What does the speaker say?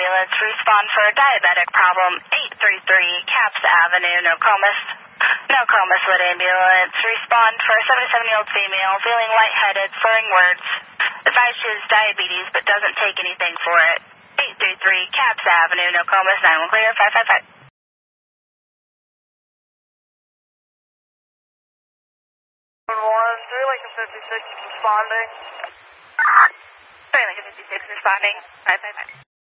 ambulance. Respond for a diabetic problem. 833 Caps Avenue, Nokomis. Nokomis Lit Ambulance. Respond for a 77-year-old female feeling lightheaded, slurring words. Advised she has diabetes but doesn't take anything for it. 833 Caps Avenue, Nokomis. 9-1 clear, 555. 3 Lincoln 56 responding. 3 Lincoln 56 responding. 555.